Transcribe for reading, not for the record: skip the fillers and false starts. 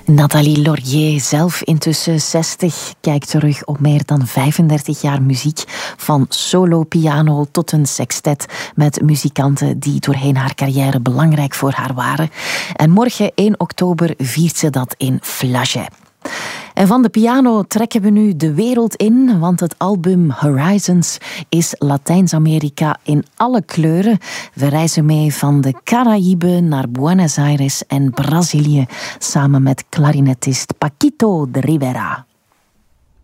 Nathalie Laurier, zelf intussen 60, kijkt terug op meer dan 35 jaar muziek. Van solo-piano tot een sextet met muzikanten die doorheen haar carrière belangrijk voor haar waren. En morgen 1 oktober viert ze dat in Flagey. En van de piano trekken we nu de wereld in, want het album Horizons is Latijns-Amerika in alle kleuren. We reizen mee van de Caraïben naar Buenos Aires en Brazilië, samen met klarinetist Paquito de Rivera.